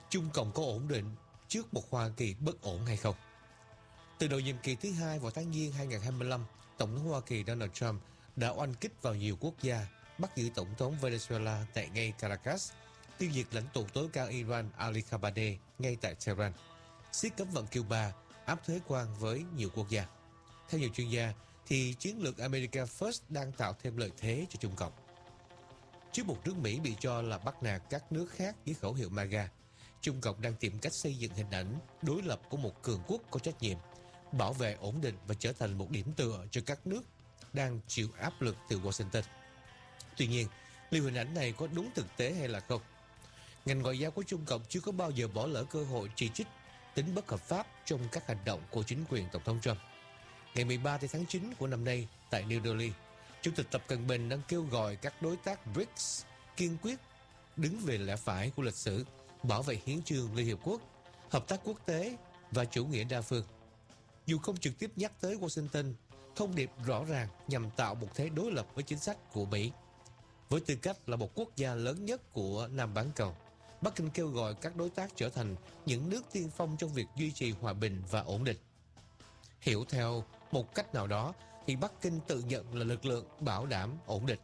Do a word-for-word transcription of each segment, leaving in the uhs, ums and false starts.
Trung Cộng có ổn định trước một Hoa Kỳ bất ổn hay không? Từ đầu nhiệm kỳ thứ hai vào tháng Giêng hai nghìn không trăm hai mươi lăm, Tổng thống Hoa Kỳ Donald Trump đã oanh kích vào nhiều quốc gia, bắt giữ Tổng thống Venezuela tại ngay Caracas, tiêu diệt lãnh tụ tối cao Iran Ali Khamenei ngay tại Tehran, siết cấm vận Cuba, áp thuế quan với nhiều quốc gia. Theo nhiều chuyên gia, thì chiến lược America First đang tạo thêm lợi thế cho Trung Cộng. Trước một nước Mỹ bị cho là bắt nạt các nước khác với khẩu hiệu MAGA, Trung Cộng đang tìm cách xây dựng hình ảnh đối lập của một cường quốc có trách nhiệm, bảo vệ ổn định và trở thành một điểm tựa cho các nước đang chịu áp lực từ Washington. Tuy nhiên, liệu hình ảnh này có đúng thực tế hay là không? Ngành ngoại giao của Trung Cộng chưa có bao giờ bỏ lỡ cơ hội chỉ trích tính bất hợp pháp trong các hành động của chính quyền Tổng thống Trump. Ngày mười ba tháng chín của năm nay tại New Delhi, Chủ tịch Tập Cận Bình đang kêu gọi các đối tác bê rê i xê kiên quyết đứng về lẽ phải của lịch sử, bảo vệ hiến chương Liên Hiệp Quốc, hợp tác quốc tế và chủ nghĩa đa phương. Dù không trực tiếp nhắc tới Washington, thông điệp rõ ràng nhằm tạo một thế đối lập với chính sách của Mỹ. Với tư cách là một quốc gia lớn nhất của Nam bán cầu, Bắc Kinh kêu gọi các đối tác trở thành những nước tiên phong trong việc duy trì hòa bình và ổn định. Hiểu theo một cách nào đó thì Bắc Kinh tự nhận là lực lượng bảo đảm ổn định.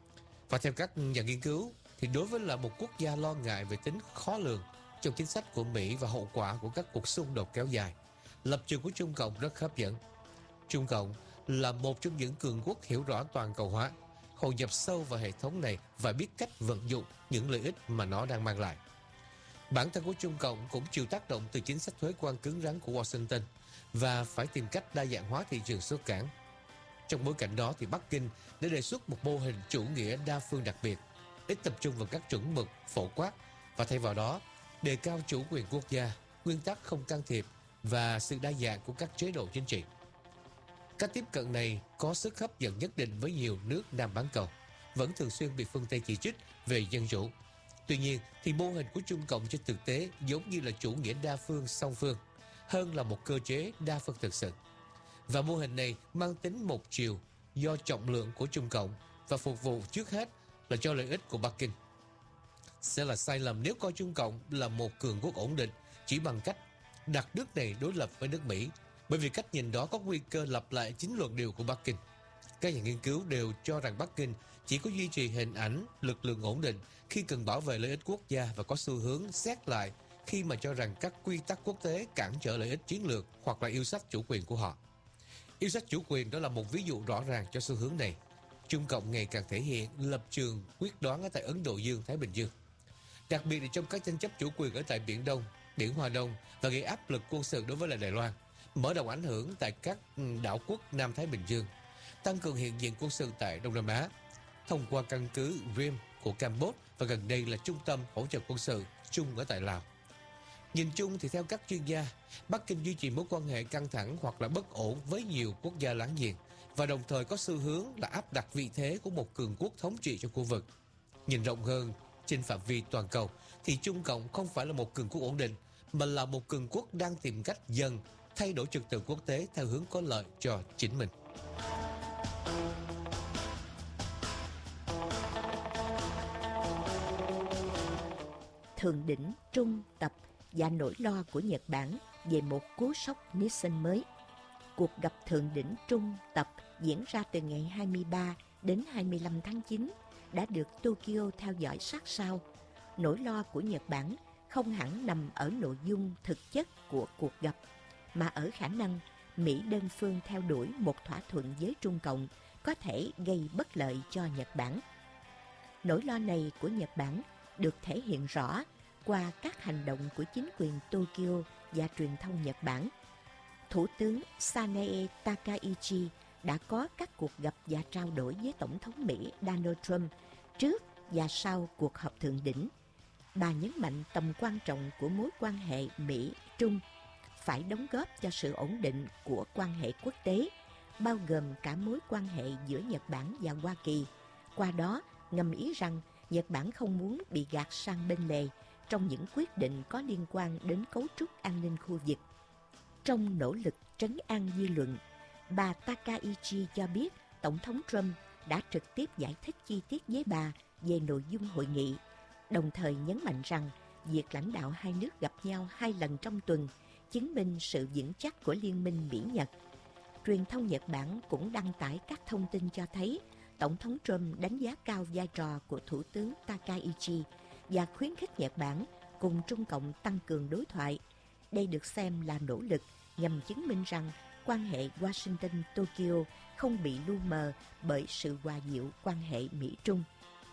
Và theo các nhà nghiên cứu thì đối với là một quốc gia lo ngại về tính khó lường trong chính sách của Mỹ và hậu quả của các cuộc xung đột kéo dài, lập trường của Trung Cộng rất hấp dẫn. Trung Cộng là một trong những cường quốc hiểu rõ toàn cầu hóa, hội nhập sâu vào hệ thống này và biết cách vận dụng những lợi ích mà nó đang mang lại. Bản thân của Trung Cộng cũng chịu tác động từ chính sách thuế quan cứng rắn của Washington và phải tìm cách đa dạng hóa thị trường xuất cảng. Trong bối cảnh đó thì Bắc Kinh đã đề xuất một mô hình chủ nghĩa đa phương đặc biệt, ít tập trung vào các chuẩn mực phổ quát và thay vào đó đề cao chủ quyền quốc gia, nguyên tắc không can thiệp và sự đa dạng của các chế độ chính trị. Cách tiếp cận này có sức hấp dẫn nhất định với nhiều nước Nam bán cầu, vẫn thường xuyên bị phương Tây chỉ trích về dân chủ. Tuy nhiên thì mô hình của Trung Cộng trên thực tế giống như là chủ nghĩa đa phương song phương, hơn là một cơ chế đa phương thực sự. Và mô hình này mang tính một chiều do trọng lượng của Trung Cộng và phục vụ trước hết là cho lợi ích của Bắc Kinh. Sẽ là sai lầm nếu coi Trung Cộng là một cường quốc ổn định chỉ bằng cách đặt nước này đối lập với nước Mỹ, bởi vì cách nhìn đó có nguy cơ lặp lại chính luận điệu của Bắc Kinh. Các nhà nghiên cứu đều cho rằng Bắc Kinh chỉ có duy trì hình ảnh lực lượng ổn định khi cần bảo vệ lợi ích quốc gia và có xu hướng xét lại khi mà cho rằng các quy tắc quốc tế cản trở lợi ích chiến lược hoặc là yêu sách chủ quyền của họ. Yêu sách chủ quyền đó là một ví dụ rõ ràng cho xu hướng này. Trung Cộng ngày càng thể hiện lập trường quyết đoán ở tại Ấn Độ Dương, Thái Bình Dương, đặc biệt là trong các tranh chấp chủ quyền ở tại Biển Đông, Biển Hoa Đông và gây áp lực quân sự đối với lại Đài Loan, mở rộng ảnh hưởng tại các đảo quốc Nam Thái Bình Dương, tăng cường hiện diện quân sự tại Đông Nam Á thông qua căn cứ Ream của Campuchia và gần đây là trung tâm hỗ trợ quân sự chung ở tại Lào. Nhìn chung thì theo các chuyên gia, Bắc Kinh duy trì mối quan hệ căng thẳng hoặc là bất ổn với nhiều quốc gia láng giềng và đồng thời có xu hướng là áp đặt vị thế của một cường quốc thống trị trong khu vực. Nhìn rộng hơn, trên phạm vi toàn cầu thì Trung Cộng không phải là một cường quốc ổn định mà là một cường quốc đang tìm cách dần thay đổi trật tự quốc tế theo hướng có lợi cho chính mình. Thượng đỉnh Trung Tập và nỗi lo của Nhật Bản về một cú sốc Nixon mới. Cuộc gặp thượng đỉnh Trung Tập diễn ra từ ngày hai mươi ba đến hai mươi lăm tháng chín đã được Tokyo theo dõi sát sao. Nỗi lo của Nhật Bản không hẳn nằm ở nội dung thực chất của cuộc gặp, mà ở khả năng Mỹ đơn phương theo đuổi một thỏa thuận với Trung Cộng có thể gây bất lợi cho Nhật Bản. Nỗi lo này của Nhật Bản được thể hiện rõ qua các hành động của chính quyền Tokyo và truyền thông Nhật Bản. Thủ tướng Sanae Takaichi đã có các cuộc gặp và trao đổi với Tổng thống Mỹ Donald Trump trước và sau cuộc họp thượng đỉnh. Bà nhấn mạnh tầm quan trọng của mối quan hệ Mỹ-Trung phải đóng góp cho sự ổn định của quan hệ quốc tế, bao gồm cả mối quan hệ giữa Nhật Bản và Hoa Kỳ. Qua đó, ngầm ý rằng Nhật Bản không muốn bị gạt sang bên lề trong những quyết định có liên quan đến cấu trúc an ninh khu vực. Trong nỗ lực trấn an dư luận, bà Takaichi cho biết Tổng thống Trump đã trực tiếp giải thích chi tiết với bà về nội dung hội nghị, đồng thời nhấn mạnh rằng việc lãnh đạo hai nước gặp nhau hai lần trong tuần chứng minh sự vững chắc của liên minh Mỹ-Nhật. Truyền thông Nhật Bản cũng đăng tải các thông tin cho thấy Tổng thống Trump đánh giá cao vai trò của Thủ tướng Takaichi và khuyến khích Nhật Bản cùng Trung Cộng tăng cường đối thoại. Đây được xem là nỗ lực nhằm chứng minh rằng quan hệ Washington-Tokyo không bị lu mờ bởi sự hòa dịu quan hệ Mỹ-Trung.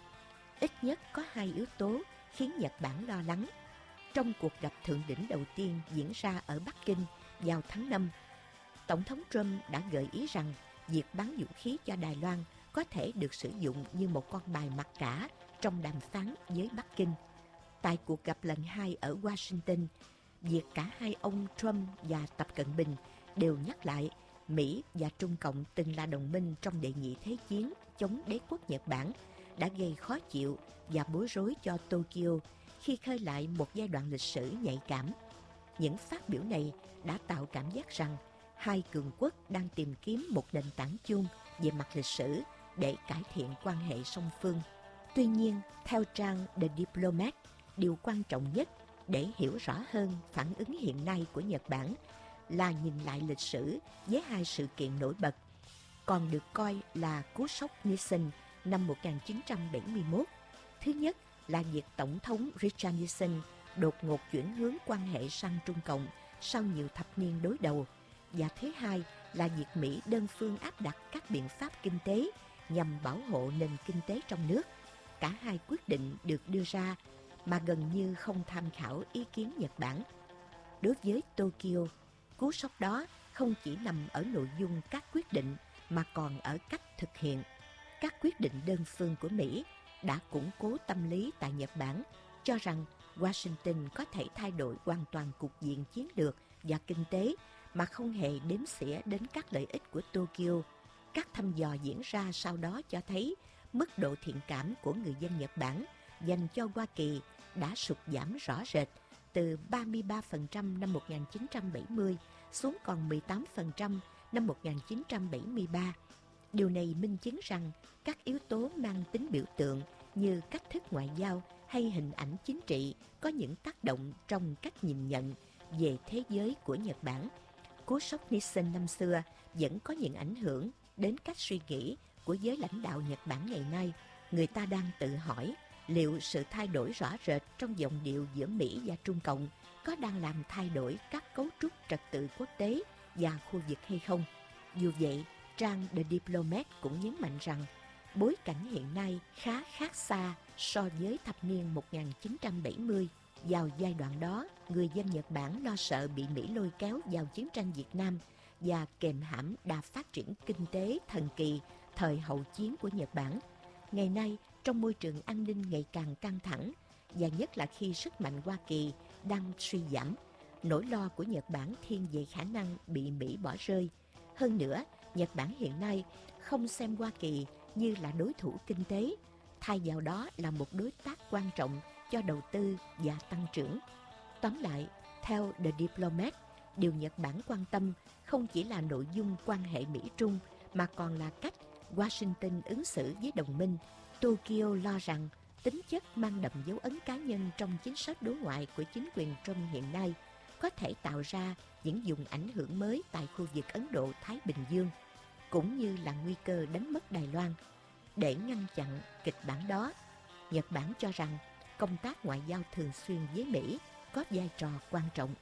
Ít nhất có hai yếu tố khiến Nhật Bản lo lắng. Trong cuộc gặp thượng đỉnh đầu tiên diễn ra ở Bắc Kinh vào tháng năm, Tổng thống Trump đã gợi ý rằng việc bán vũ khí cho Đài Loan có thể được sử dụng như một con bài mặc cả trong đàm phán với Bắc Kinh. Tại cuộc gặp lần hai ở Washington, việc cả hai ông Trump và Tập Cận Bình đều nhắc lại Mỹ và Trung Cộng từng là đồng minh trong đệ nhị thế chiến chống đế quốc Nhật Bản đã gây khó chịu và bối rối cho Tokyo khi khơi lại một giai đoạn lịch sử nhạy cảm. Những phát biểu này đã tạo cảm giác rằng hai cường quốc đang tìm kiếm một nền tảng chung về mặt lịch sử để cải thiện quan hệ song phương. Tuy nhiên, theo trang The Diplomat, điều quan trọng nhất để hiểu rõ hơn phản ứng hiện nay của Nhật Bản là nhìn lại lịch sử với hai sự kiện nổi bật, còn được coi là cú sốc Nixon năm một nghìn chín trăm bảy mươi mốt. Thứ nhất là việc Tổng thống Richard Nixon đột ngột chuyển hướng quan hệ sang Trung Cộng sau nhiều thập niên đối đầu. Và thứ hai là việc Mỹ đơn phương áp đặt các biện pháp kinh tế nhằm bảo hộ nền kinh tế trong nước. Cả hai quyết định được đưa ra mà gần như không tham khảo ý kiến Nhật Bản. Đối với Tokyo, cú sốc đó không chỉ nằm ở nội dung các quyết định mà còn ở cách thực hiện. Các quyết định đơn phương của Mỹ đã củng cố tâm lý tại Nhật Bản, cho rằng Washington có thể thay đổi hoàn toàn cục diện chiến lược và kinh tế mà không hề đếm xỉa đến các lợi ích của Tokyo. Các thăm dò diễn ra sau đó cho thấy mức độ thiện cảm của người dân Nhật Bản dành cho Hoa Kỳ đã sụt giảm rõ rệt từ ba mươi ba phần trăm năm một nghìn chín trăm bảy mươi xuống còn mười tám phần trăm năm một nghìn chín trăm bảy mươi ba. Điều này minh chứng rằng các yếu tố mang tính biểu tượng như cách thức ngoại giao hay hình ảnh chính trị có những tác động trong cách nhìn nhận về thế giới của Nhật Bản. Cú sốc Nixon năm xưa vẫn có những ảnh hưởng đến cách suy nghĩ của giới lãnh đạo Nhật Bản ngày nay. Người ta đang tự hỏi liệu sự thay đổi rõ rệt trong giọng điệu giữa Mỹ và Trung Cộng có đang làm thay đổi các cấu trúc trật tự quốc tế và khu vực hay không. Dù vậy, trang The Diplomat cũng nhấn mạnh rằng bối cảnh hiện nay khá khác xa so với thập niên một nghìn chín trăm bảy mươi. Vào giai đoạn đó, người dân Nhật Bản lo sợ bị Mỹ lôi kéo vào chiến tranh Việt Nam và kềm hãm đà phát triển kinh tế thần kỳ thời hậu chiến của Nhật Bản. Ngày nay, trong môi trường an ninh ngày càng căng thẳng, và nhất là khi sức mạnh Hoa Kỳ đang suy giảm, nỗi lo của Nhật Bản thiên về khả năng bị Mỹ bỏ rơi. Hơn nữa, Nhật Bản hiện nay không xem Hoa Kỳ như là đối thủ kinh tế, thay vào đó là một đối tác quan trọng cho đầu tư và tăng trưởng. Tóm lại, theo The Diplomat, điều Nhật Bản quan tâm không chỉ là nội dung quan hệ Mỹ-Trung mà còn là cách Washington ứng xử với đồng minh. Tokyo lo rằng tính chất mang đậm dấu ấn cá nhân trong chính sách đối ngoại của chính quyền Trump hiện nay có thể tạo ra những vùng ảnh hưởng mới tại khu vực Ấn Độ-Thái Bình Dương, cũng như là nguy cơ đánh mất Đài Loan. Để ngăn chặn kịch bản đó, Nhật Bản cho rằng công tác ngoại giao thường xuyên với Mỹ có vai trò quan trọng.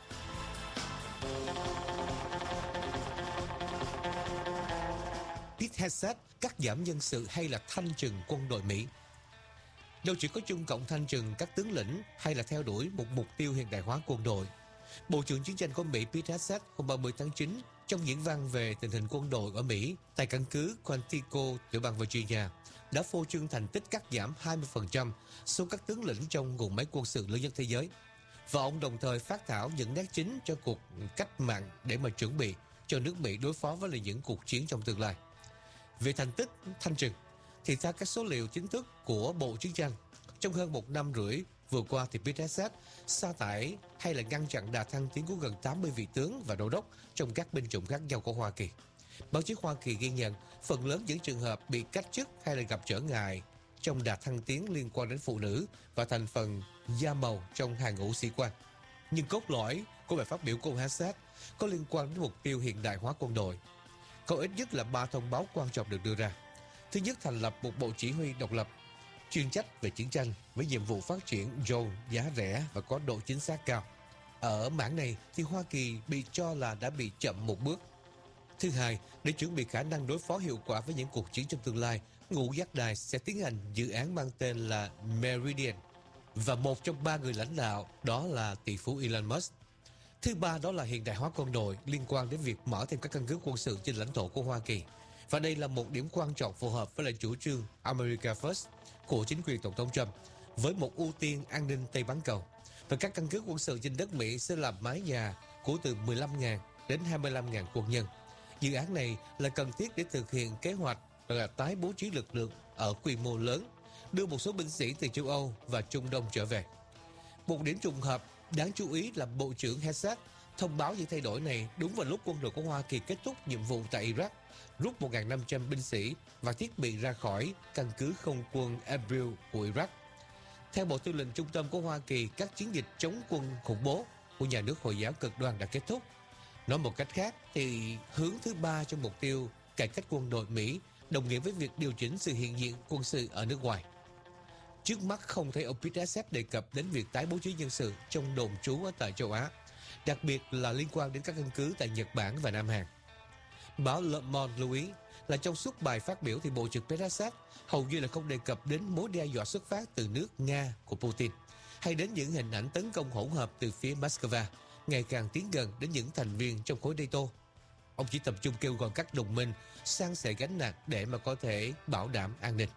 Pete Hegseth cắt giảm nhân sự hay là thanh trừng quân đội Mỹ? Đâu chỉ có Trung Cộng thanh trừng các tướng lĩnh hay là theo đuổi một mục tiêu hiện đại hóa quân đội. Bộ trưởng chiến tranh của Mỹ Pete Hegseth hôm ba mươi tháng chín trong diễn văn về tình hình quân đội ở Mỹ tại căn cứ Quantico, tiểu bang Virginia, đã phô trương thành tích cắt giảm hai mươi phần trăm số các tướng lĩnh trong guồng máy quân sự lớn nhất thế giới. Và ông đồng thời phát thảo những nét chính cho cuộc cách mạng để mà chuẩn bị cho nước Mỹ đối phó với những cuộc chiến trong tương lai. Về thành tích thanh trừng, thì theo các số liệu chính thức của Bộ Chiến tranh, trong hơn một năm rưỡi vừa qua thì Pete Hegseth sa thải hay là ngăn chặn đà thăng tiến của gần tám mươi vị tướng và đô đốc trong các binh chủng khác nhau của Hoa Kỳ. Báo chí Hoa Kỳ ghi nhận phần lớn những trường hợp bị cách chức hay là gặp trở ngại trong đà thăng tiến liên quan đến phụ nữ và thành phần da màu trong hàng ngũ sĩ quan. Nhưng cốt lõi của bài phát biểu của ông Hassad có liên quan đến mục tiêu hiện đại hóa quân đội. Có ít nhất là ba thông báo quan trọng được đưa ra. Thứ nhất, thành lập một bộ chỉ huy độc lập, chuyên trách về chiến tranh với nhiệm vụ phát triển drone giá rẻ và có độ chính xác cao. Ở mảng này thì Hoa Kỳ bị cho là đã bị chậm một bước. Thứ hai, để chuẩn bị khả năng đối phó hiệu quả với những cuộc chiến trong tương lai, ngũ giác đài sẽ tiến hành dự án mang tên là Meridian, và một trong ba người lãnh đạo đó là tỷ phú Elon Musk. Thứ ba, đó là hiện đại hóa quân đội liên quan đến việc mở thêm các căn cứ quân sự trên lãnh thổ của Hoa Kỳ. Và đây là một điểm quan trọng phù hợp với lại chủ trương America First của chính quyền Tổng thống Trump, với một ưu tiên an ninh Tây Bán Cầu. Và các căn cứ quân sự trên đất Mỹ sẽ là mái nhà của từ mười lăm nghìn đến hai mươi lăm nghìn quân nhân. Dự án này là cần thiết để thực hiện kế hoạch là tái bố trí lực lượng ở quy mô lớn, đưa một số binh sĩ từ châu Âu và Trung Đông trở về. Một điểm trùng hợp đáng chú ý là Bộ trưởng Hassad thông báo những thay đổi này đúng vào lúc quân đội của Hoa Kỳ kết thúc nhiệm vụ tại Iraq, rút một nghìn năm trăm binh sĩ và thiết bị ra khỏi căn cứ không quân Erbil của Iraq. Theo Bộ Tư lệnh Trung tâm của Hoa Kỳ, các chiến dịch chống quân khủng bố của nhà nước Hồi giáo cực đoan đã kết thúc. Nói một cách khác thì hướng thứ ba trong mục tiêu cải cách quân đội Mỹ đồng nghĩa với việc điều chỉnh sự hiện diện quân sự ở nước ngoài. Trước mắt không thấy ông Pete Hegseth đề cập đến việc tái bố trí nhân sự trong đồn trú ở tại châu Á, đặc biệt là liên quan đến các căn cứ tại Nhật Bản và Nam Hàn. Báo Le Monde lưu ý là trong suốt bài phát biểu thì Bộ trưởng Pete Hegseth hầu như là không đề cập đến mối đe dọa xuất phát từ nước Nga của Putin, hay đến những hình ảnh tấn công hỗn hợp từ phía Moscow ngày càng tiến gần đến những thành viên trong khối NATO. Ông chỉ tập trung kêu gọi các đồng minh san sẻ gánh nặng để mà có thể bảo đảm an ninh.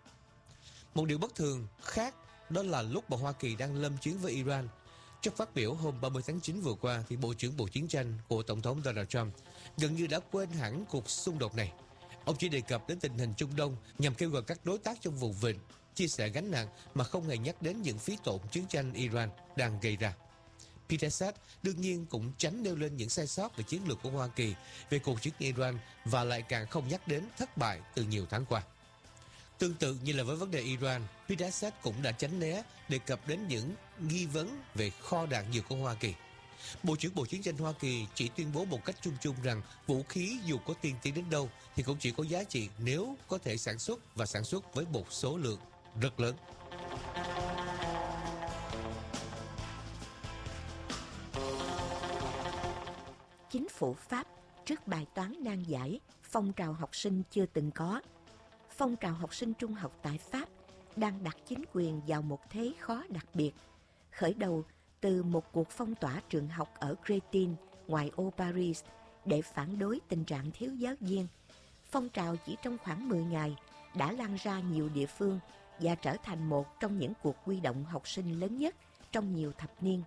Một điều bất thường khác đó là lúc mà Hoa Kỳ đang lâm chiến với Iran. Trong phát biểu hôm ba mươi tháng chín vừa qua thì Bộ trưởng Bộ Chiến tranh của Tổng thống Donald Trump gần như đã quên hẳn cuộc xung đột này. Ông chỉ đề cập đến tình hình Trung Đông nhằm kêu gọi các đối tác trong vùng vịnh chia sẻ gánh nặng mà không hề nhắc đến những phí tổn chiến tranh Iran đang gây ra. Pete Hegseth đương nhiên cũng tránh nêu lên những sai sót về chiến lược của Hoa Kỳ về cuộc chiến Iran và lại càng không nhắc đến thất bại từ nhiều tháng qua. Tương tự như là với vấn đề Iran, Pete Hegseth cũng đã tránh né đề cập đến những nghi vấn về kho đạn dược của Hoa Kỳ. Bộ trưởng Bộ Chiến tranh Hoa Kỳ chỉ tuyên bố một cách chung chung rằng vũ khí dù có tiên tiến đến đâu thì cũng chỉ có giá trị nếu có thể sản xuất và sản xuất với một số lượng rất lớn. Chính phủ Pháp trước bài toán nan giải phong trào học sinh chưa từng có. Phong trào học sinh trung học tại Pháp đang đặt chính quyền vào một thế khó đặc biệt, khởi đầu từ một cuộc phong tỏa trường học ở Crétin, ngoại ô Paris, để phản đối tình trạng thiếu giáo viên. Phong trào chỉ trong khoảng mười ngày đã lan ra nhiều địa phương và trở thành một trong những cuộc huy động học sinh lớn nhất trong nhiều thập niên.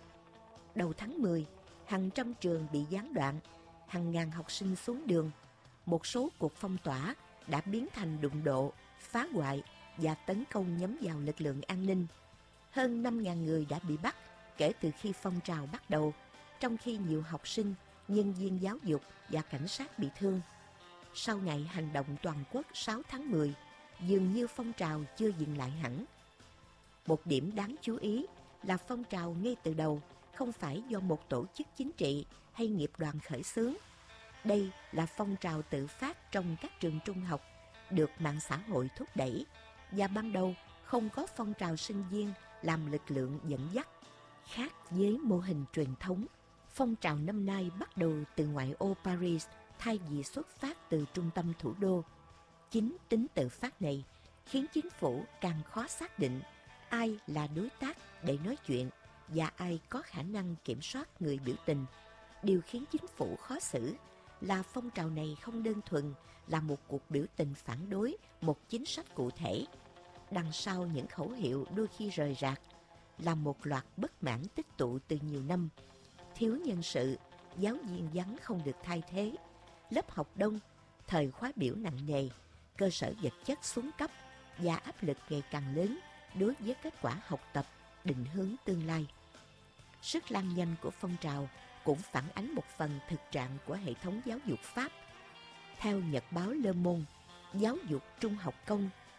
Đầu tháng mười, hàng trăm trường bị gián đoạn, hàng ngàn học sinh xuống đường. Một số cuộc phong tỏa đã biến thành đụng độ, phá hoại và tấn công nhắm vào lực lượng an ninh. Hơn năm nghìn người đã bị bắt kể từ khi phong trào bắt đầu, trong khi nhiều học sinh, nhân viên giáo dục và cảnh sát bị thương. Sau ngày hành động toàn quốc sáu tháng mười, dường như phong trào chưa dừng lại hẳn. Một điểm đáng chú ý là phong trào ngay từ đầu không phải do một tổ chức chính trị hay nghiệp đoàn khởi xướng. Đây là phong trào tự phát trong các trường trung học, được mạng xã hội thúc đẩy, và ban đầu không có phong trào sinh viên làm lực lượng dẫn dắt. Khác với mô hình truyền thống, phong trào năm nay bắt đầu từ ngoại ô Paris thay vì xuất phát từ trung tâm thủ đô. Chính tính tự phát này khiến chính phủ càng khó xác định ai là đối tác để nói chuyện và ai có khả năng kiểm soát người biểu tình. Điều khiến chính phủ khó xử là phong trào này không đơn thuần là một cuộc biểu tình phản đối một chính sách cụ thể. Đằng sau những khẩu hiệu đôi khi rời rạc là một loạt bất mãn tích tụ từ nhiều năm. Thiếu nhân sự, giáo viên vắng không được thay thế, lớp học đông, thời khóa biểu nặng nề, cơ sở vật chất xuống cấp và áp lực ngày càng lớn đối với kết quả học tập, định hướng tương lai. Sức lan nhanh của phong trào cũng phản ánh một phần thực trạng của hệ thống giáo dục Pháp. Theo nhật báo Le Monde, giáo dục trung học công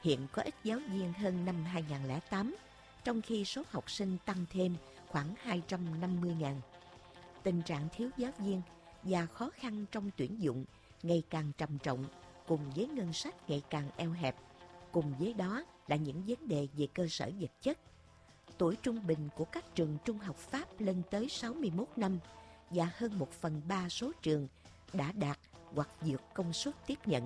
hiện có ít giáo viên hơn năm hai không không tám, trong khi số học sinh tăng thêm khoảng hai trăm năm mươi nghìn. Tình trạng thiếu giáo viên và khó khăn trong tuyển dụng ngày càng trầm trọng, cùng với ngân sách ngày càng eo hẹp. Cùng với đó là những vấn đề về cơ sở vật chất. Tuổi trung bình của các trường trung học Pháp lên tới sáu mươi mốt năm, và hơn một phần ba số trường đã đạt hoặc vượt công suất tiếp nhận.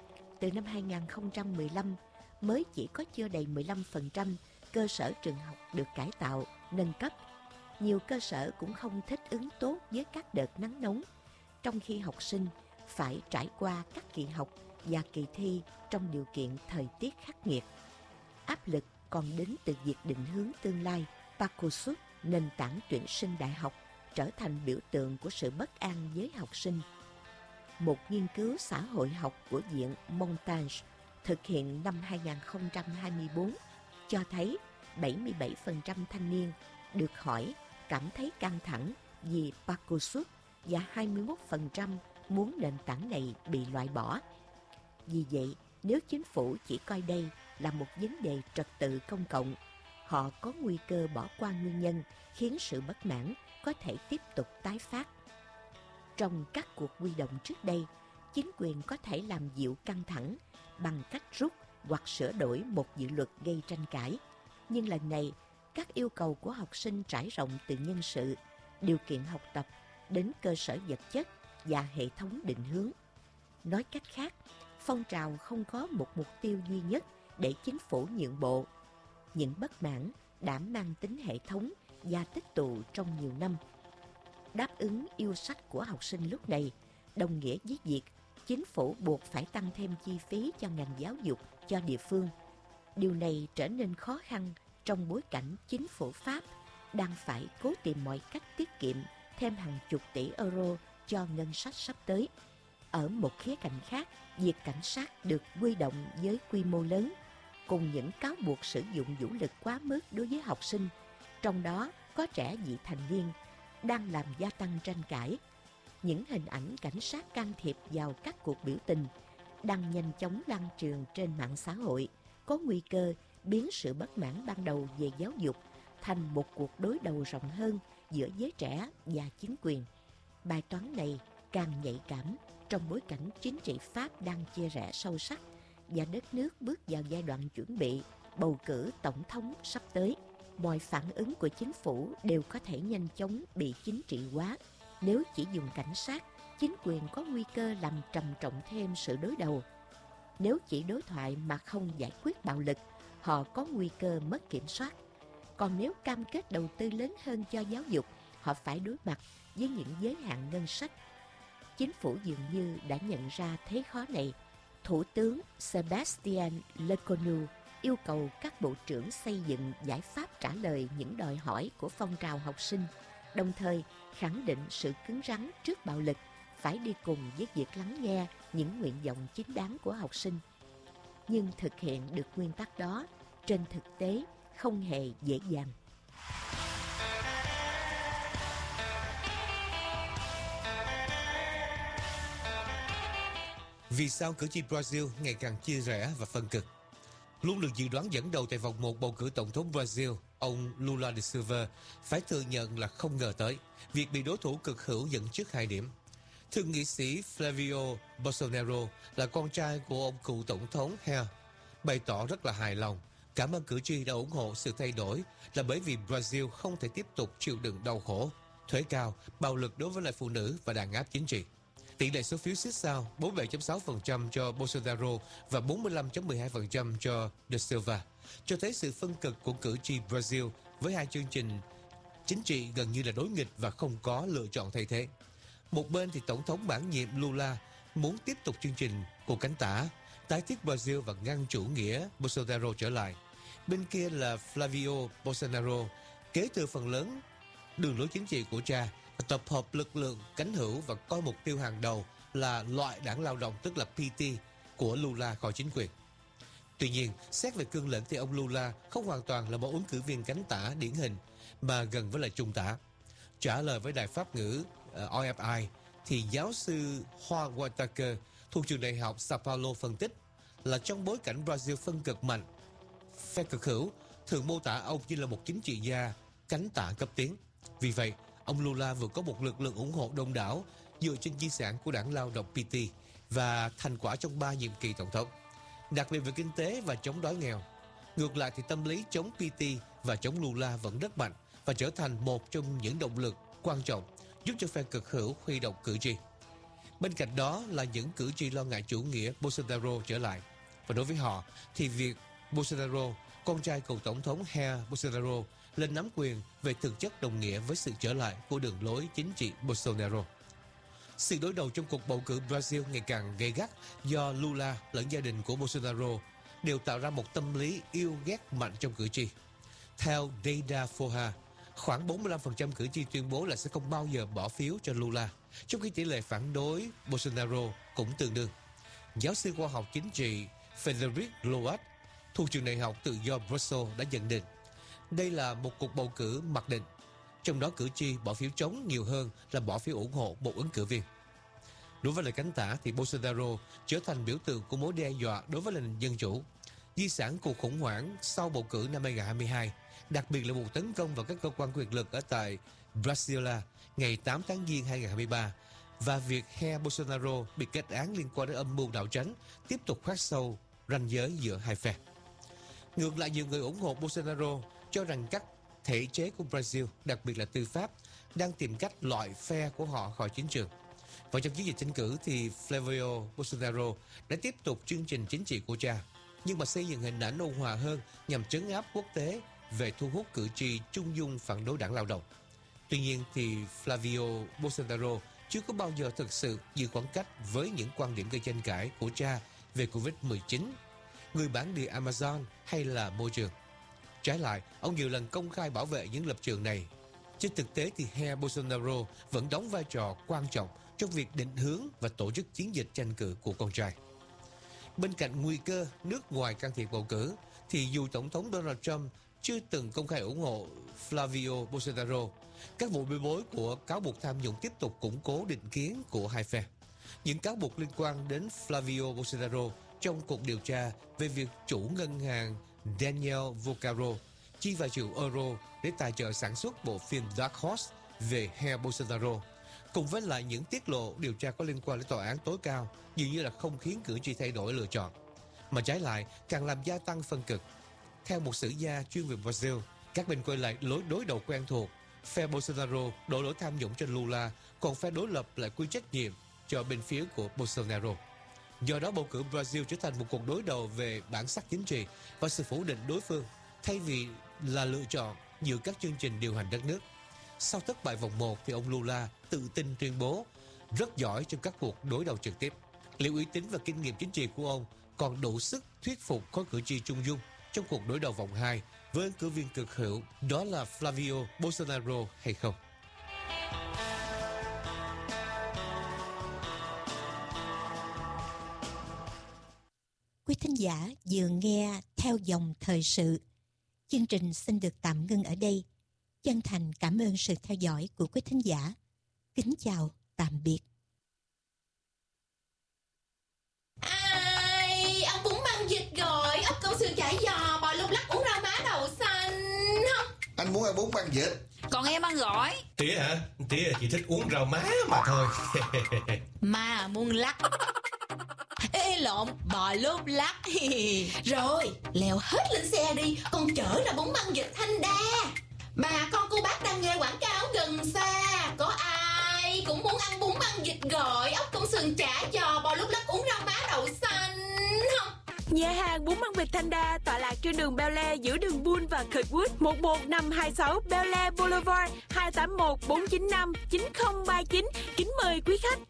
Từ năm hai không một lăm, mới chỉ có chưa đầy mười lăm phần trăm cơ sở trường học được cải tạo, nâng cấp. Nhiều cơ sở cũng không thích ứng tốt với các đợt nắng nóng, trong khi học sinh phải trải qua các kỳ học và kỳ thi trong điều kiện thời tiết khắc nghiệt. Áp lực còn đến từ việc định hướng tương lai. Parcoursup, nền tảng tuyển sinh đại học, trở thành biểu tượng của sự bất an với học sinh. Một nghiên cứu xã hội học của Viện Montaigne thực hiện năm hai không hai tư cho thấy bảy mươi bảy phần trăm thanh niên được hỏi cảm thấy căng thẳng vì Parcoursup và hai mươi mốt phần trăm muốn nền tảng này bị loại bỏ. Vì vậy, nếu chính phủ chỉ coi đây là một vấn đề trật tự công cộng, họ có nguy cơ bỏ qua nguyên nhân khiến sự bất mãn có thể tiếp tục tái phát. Trong các cuộc huy động trước đây, chính quyền có thể làm dịu căng thẳng bằng cách rút hoặc sửa đổi một dự luật gây tranh cãi. Nhưng lần này, các yêu cầu của học sinh trải rộng từ nhân sự, điều kiện học tập đến cơ sở vật chất và hệ thống định hướng. Nói cách khác, phong trào không có một mục tiêu duy nhất để chính phủ nhượng bộ. Những bất mãn đã mang tính hệ thống và tích tụ trong nhiều năm. Đáp ứng yêu sách của học sinh lúc này đồng nghĩa với việc chính phủ buộc phải tăng thêm chi phí cho ngành giáo dục cho địa phương. Điều này trở nên khó khăn trong bối cảnh chính phủ Pháp đang phải cố tìm mọi cách tiết kiệm thêm hàng chục tỷ euro cho ngân sách sắp tới. Ở một khía cạnh khác, việc cảnh sát được huy động với quy mô lớn, cùng những cáo buộc sử dụng vũ lực quá mức đối với học sinh, trong đó có trẻ vị thành niên, đang làm gia tăng tranh cãi. Những hình ảnh cảnh sát can thiệp vào các cuộc biểu tình đang nhanh chóng lan truyền trên mạng xã hội, có nguy cơ biến sự bất mãn ban đầu về giáo dục thành một cuộc đối đầu rộng hơn giữa giới trẻ và chính quyền. Bài toán này càng nhạy cảm trong bối cảnh chính trị Pháp đang chia rẽ sâu sắc và đất nước bước vào giai đoạn chuẩn bị bầu cử tổng thống sắp tới. Mọi phản ứng của chính phủ đều có thể nhanh chóng bị chính trị hóa. Nếu chỉ dùng cảnh sát, chính quyền có nguy cơ làm trầm trọng thêm sự đối đầu. Nếu chỉ đối thoại mà không giải quyết bạo lực, họ có nguy cơ mất kiểm soát. Còn nếu cam kết đầu tư lớn hơn cho giáo dục, họ phải đối mặt với những giới hạn ngân sách. Chính phủ dường như đã nhận ra thế khó này. Thủ tướng Sébastien Lecornu yêu cầu các bộ trưởng xây dựng giải pháp trả lời những đòi hỏi của phong trào học sinh, đồng thời khẳng định sự cứng rắn trước bạo lực phải đi cùng với việc lắng nghe những nguyện vọng chính đáng của học sinh. Nhưng thực hiện được nguyên tắc đó trên thực tế không hề dễ dàng. Vì sao cử tri Brazil ngày càng chia rẽ và phân cực? Luôn được dự đoán dẫn đầu tại vòng một bầu cử tổng thống Brazil, ông Lula da Silva phải thừa nhận là không ngờ tới việc bị đối thủ cực hữu dẫn trước hai điểm. Thượng nghị sĩ Flavio Bolsonaro là con trai của ông cựu tổng thống Jair, bày tỏ rất là hài lòng, cảm ơn cử tri đã ủng hộ sự thay đổi là bởi vì Brazil không thể tiếp tục chịu đựng đau khổ, thuế cao, bạo lực đối với lại phụ nữ và đàn áp chính trị. Tỷ lệ số phiếu xích sao bốn mươi bảy phẩy sáu phần trăm cho Bolsonaro và bốn mươi lăm phẩy mười hai phần trăm cho da Silva, cho thấy sự phân cực của cử tri Brazil với hai chương trình chính trị gần như là đối nghịch và không có lựa chọn thay thế. Một bên thì Tổng thống mãn nhiệm Lula muốn tiếp tục chương trình cuộc cánh tả, tái thiết Brazil và ngăn chủ nghĩa Bolsonaro trở lại. Bên kia là Flavio Bolsonaro kế thừa phần lớn đường lối chính trị của cha, tập hợp lực lượng cánh hữu và coi mục tiêu hàng đầu là loại đảng lao động tức là pê tê của Lula khỏi chính quyền. Tuy nhiên, xét về cương lĩnh thì ông Lula không hoàn toàn là một ứng cử viên cánh tả điển hình mà gần với lại trung tả. Trả lời với đài Pháp ngữ uh, rờ ép i thì giáo sư Juan Waltaker thuộc trường đại học Sao Paulo phân tích là trong bối cảnh Brazil phân cực mạnh, phe cực hữu thường mô tả ông như là một chính trị gia cánh tả cấp tiến. Vì vậy, ông Lula vừa có một lực lượng ủng hộ đông đảo dựa trên di sản của đảng lao động pê tê và thành quả trong ba nhiệm kỳ tổng thống, đặc biệt về kinh tế và chống đói nghèo. Ngược lại thì tâm lý chống pê tê và chống Lula vẫn rất mạnh và trở thành một trong những động lực quan trọng giúp cho phe cực hữu huy động cử tri. Bên cạnh đó là những cử tri lo ngại chủ nghĩa Bolsonaro trở lại. Và đối với họ thì việc Bolsonaro, con trai cựu tổng thống Jair Bolsonaro, lên nắm quyền về thực chất đồng nghĩa với sự trở lại của đường lối chính trị Bolsonaro. Sự đối đầu trong cuộc bầu cử Brazil ngày càng gay gắt do Lula lẫn gia đình của Bolsonaro đều tạo ra một tâm lý yêu ghét mạnh trong cử tri. Theo Datafolha, khoảng bốn mươi lăm phần trăm cử tri tuyên bố là sẽ không bao giờ bỏ phiếu cho Lula, trong khi tỷ lệ phản đối Bolsonaro cũng tương đương. Giáo sư khoa học chính trị Frederic Loat thuộc trường đại học tự do Brussels đã nhận định đây là một cuộc bầu cử mặc định, trong đó cử tri bỏ phiếu trống nhiều hơn là bỏ phiếu ủng hộ một ứng cử viên. Đối với lời cánh tả thì Bolsonaro trở thành biểu tượng của mối đe dọa đối với nền dân chủ. Di sản cuộc khủng hoảng sau bầu cử năm hai không hai hai, đặc biệt là vụ tấn công vào các cơ quan quyền lực ở tại Brasilia ngày tám tháng Giêng hai không hai ba và việc Jair Bolsonaro bị kết án liên quan đến âm mưu đảo tránh tiếp tục khoét sâu ranh giới giữa hai phe. Ngược lại, nhiều người ủng hộ Bolsonaro cho rằng các thể chế của Brazil, đặc biệt là tư pháp, đang tìm cách loại phe của họ khỏi chính trường. Và trong chiến dịch tranh cử thì Flavio Bolsonaro đã tiếp tục chương trình chính trị của cha, nhưng mà xây dựng hình ảnh ôn hòa hơn nhằm trấn áp quốc tế về thu hút cử tri trung dung phản đối đảng lao động. Tuy nhiên thì Flavio Bolsonaro chưa có bao giờ thực sự giữ khoảng cách với những quan điểm gây tranh cãi của cha về covid mười chín, người bản địa Amazon hay là môi trường. Trái lại, ông nhiều lần công khai bảo vệ những lập trường này. Trên thực tế thì Jair Bolsonaro vẫn đóng vai trò quan trọng trong việc định hướng và tổ chức chiến dịch tranh cử của con trai. Bên cạnh nguy cơ nước ngoài can thiệp bầu cử, thì dù Tổng thống Donald Trump chưa từng công khai ủng hộ Flavio Bolsonaro, các vụ bê bối của cáo buộc tham nhũng tiếp tục củng cố định kiến của hai phe. Những cáo buộc liên quan đến Flavio Bolsonaro trong cuộc điều tra về việc chủ ngân hàng Daniel Vocaro chi vài triệu euro để tài trợ sản xuất bộ phim Dark Horse về Jair Bolsonaro, cùng với lại những tiết lộ điều tra có liên quan đến tòa án tối cao, dường như là không khiến cử tri thay đổi lựa chọn, mà trái lại càng làm gia tăng phân cực. Theo một sử gia chuyên về Brazil, các bên quay lại lối đối đầu quen thuộc. Phe Bolsonaro đổ lỗi tham nhũng cho Lula, còn phe đối lập lại quy trách nhiệm cho bên phía của Bolsonaro. Do đó, bầu cử Brazil trở thành một cuộc đối đầu về bản sắc chính trị và sự phủ định đối phương, thay vì là lựa chọn giữa các chương trình điều hành đất nước. Sau thất bại vòng một thì ông Lula tự tin tuyên bố rất giỏi trong các cuộc đối đầu trực tiếp. Liệu uy tín và kinh nghiệm chính trị của ông còn đủ sức thuyết phục khối cử tri trung dung trong cuộc đối đầu vòng hai với ứng cử viên cực hữu đó là Flavio Bolsonaro hay không? Quý thính giả vừa nghe Theo dòng thời sự. Chương trình xin được tạm ngưng ở đây. Chân thành cảm ơn sự theo dõi của quý thính giả. Kính chào, tạm biệt. Ai, ăn bún măng vịt rồi, ốc câu sườn chả giò, bò lúc lắc uống rau má đậu xanh không? Anh muốn ăn bún măng vịt. Còn em ăn gỏi. Tía hả? Tía chỉ thích uống rau má mà thôi. Mà muốn lắc. Ê lộn, bò lốp lắc. Rồi, leo hết lên xe đi, con chở ra bún măng vịt Thanh Đa. Bà con cô bác đang nghe quảng cáo gần xa. Có ai cũng muốn ăn bún măng vịt gỏi, ốc công sườn chả giò, bò lúc lắc uống rau má đậu xanh không? Nhà hàng bún măng vịt Thanh Đa tọa lạc trên đường Bel Air giữa đường Bull và Kirkwood, một một năm hai sáu Bel Air Boulevard, hai tám một bốn chín năm chín không ba chín. Kính mời quý khách.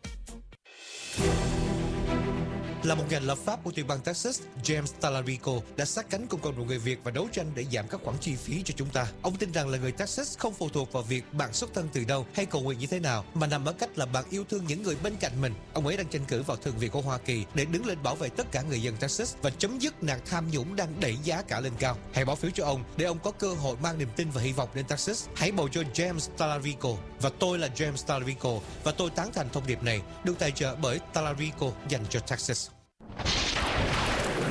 Là một nhà lập pháp của tiểu bang Texas, James Talarico đã sát cánh cùng cộng đồng người Việt và đấu tranh để giảm các khoản chi phí cho chúng ta. Ông tin rằng là người Texas không phụ thuộc vào việc bạn xuất thân từ đâu hay cầu nguyện như thế nào, mà nằm ở cách là bạn yêu thương những người bên cạnh mình. Ông ấy đang tranh cử vào Thượng viện của Hoa Kỳ để đứng lên bảo vệ tất cả người dân Texas và chấm dứt nạn tham nhũng đang đẩy giá cả lên cao. Hãy bỏ phiếu cho ông để ông có cơ hội mang niềm tin và hy vọng đến Texas. Hãy bầu cho James Talarico. Và tôi là James Talarico và tôi tán thành thông điệp này, được tài trợ bởi Talarico dành cho Texas.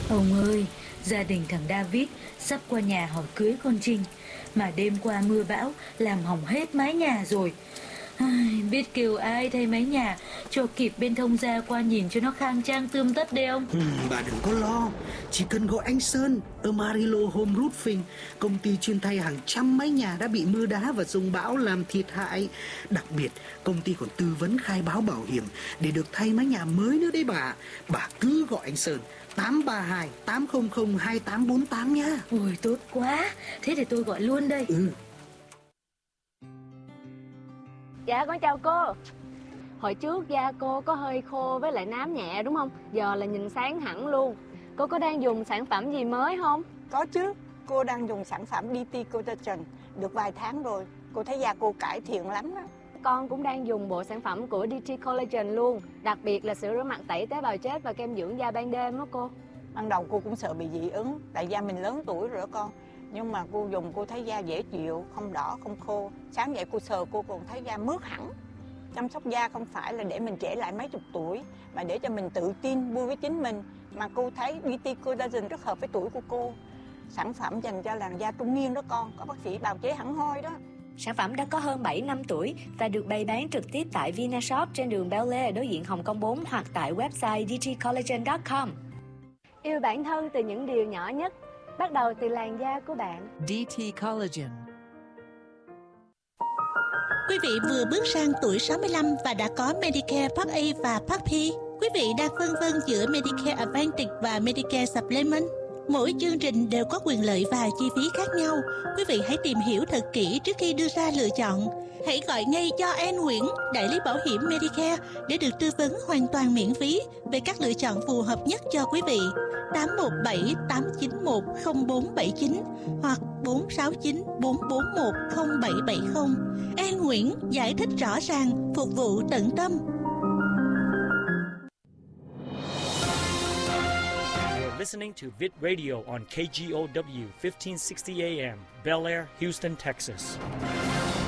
Ông ơi, gia đình thằng David sắp qua nhà hỏi cưới con Trinh, mà đêm qua mưa bão làm hỏng hết mái nhà rồi. Ai, biết kêu ai thay mái nhà cho kịp bên thông gia qua nhìn cho nó khang trang tươm tất đây ông. Ừ, bà đừng có lo, chỉ cần gọi anh Sơn ở Marilo Home Roofing, công ty chuyên thay hàng trăm mái nhà đã bị mưa đá và dông bão làm thiệt hại. Đặc biệt, công ty còn tư vấn khai báo bảo hiểm để được thay mái nhà mới nữa đấy bà. Bà cứ gọi anh Sơn tám ba hai tám không không hai tám bốn tám nha. Ôi tốt quá, thế thì tôi gọi luôn đây. Ừ. Dạ con chào cô. Hồi trước da cô có hơi khô với lại nám nhẹ đúng không? Giờ là nhìn sáng hẳn luôn. Cô có đang dùng sản phẩm gì mới không? Có chứ, cô đang dùng sản phẩm đê tê Collagen được vài tháng rồi. Cô thấy da cô cải thiện lắm đó. Con cũng đang dùng bộ sản phẩm của đê tê Collagen luôn. Đặc biệt là sữa rửa mặt tẩy tế bào chết và kem dưỡng da ban đêm đó cô. Ban đầu cô cũng sợ bị dị ứng, tại da mình lớn tuổi rồi đó con. Nhưng mà cô dùng cô thấy da dễ chịu, không đỏ, không khô. Sáng dậy cô sờ cô còn thấy da mướt hẳn. Chăm sóc da không phải là để mình trẻ lại mấy chục tuổi, mà để cho mình tự tin, vui với chính mình. Mà cô thấy đê tê Collagen rất hợp với tuổi của cô. Sản phẩm dành cho làn da trung niên đó con, có bác sĩ bào chế hẳn hoi đó. Sản phẩm đã có hơn bảy năm tuổi và được bày bán trực tiếp tại Vinashop trên đường Bel Air đối diện Hồng Kông bốn hoặc tại website d t collagen chấm com. Yêu bản thân từ những điều nhỏ nhất, bắt đầu từ làn da của bạn. đê tê Collagen. Quý vị vừa bước sang tuổi sáu mươi lăm và đã có Medicare Part A và Part B. Quý vị đang phân vân giữa Medicare Advantage và Medicare Supplement. Mỗi chương trình đều có quyền lợi và chi phí khác nhau. Quý vị hãy tìm hiểu thật kỹ trước khi đưa ra lựa chọn. Hãy gọi ngay cho An Nguyễn, đại lý bảo hiểm Medicare, để được tư vấn hoàn toàn miễn phí về các lựa chọn phù hợp nhất cho quý vị. tám một bảy tám chín một không bốn bảy chín hoặc bốn sáu chín bốn bốn một không bảy bảy không. An Nguyễn giải thích rõ ràng, phục vụ tận tâm. Listening to Vid Radio on K G O W fifteen sixty A M, Bel Air, Houston, Texas.